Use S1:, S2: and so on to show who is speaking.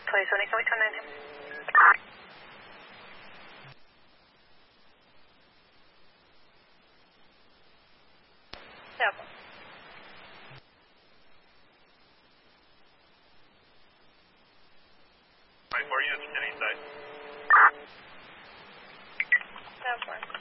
S1: 2020, can we turn 9 him? Yeah.
S2: 4 units, 10 east side.
S1: Yeah, 4.